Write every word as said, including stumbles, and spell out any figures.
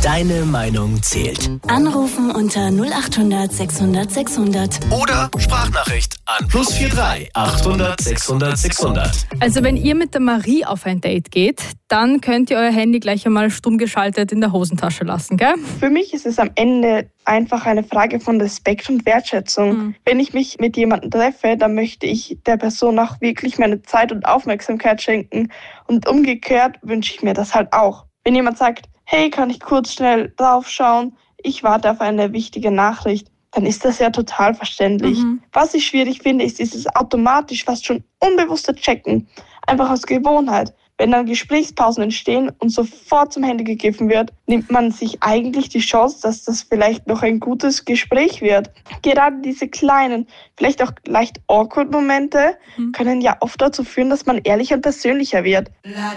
Deine Meinung zählt. Anrufen unter null acht hundert sechshundert sechshundert. Oder Sprachnachricht an plus vier drei achthundert sechshundert sechshundert. Also wenn ihr mit der Marie auf ein Date geht, dann könnt ihr euer Handy gleich einmal stumm geschaltet in der Hosentasche lassen, gell? Für mich ist es am Ende einfach eine Frage von Respekt und Wertschätzung. Mhm. Wenn ich mich mit jemandem treffe, dann möchte ich der Person auch wirklich meine Zeit und Aufmerksamkeit schenken. Und umgekehrt wünsche ich mir das halt auch. Wenn jemand sagt, hey, kann ich kurz schnell draufschauen? Ich warte auf eine wichtige Nachricht. Dann ist das ja total verständlich. Mhm. Was ich schwierig finde, ist dieses automatisch, fast schon unbewusste Checken. Einfach aus Gewohnheit. Wenn dann Gesprächspausen entstehen und sofort zum Handy gegriffen wird, nimmt man sich eigentlich die Chance, dass das vielleicht noch ein gutes Gespräch wird. Gerade diese kleinen, vielleicht auch leicht awkward Momente mhm. können ja oft dazu führen, dass man ehrlicher und persönlicher wird.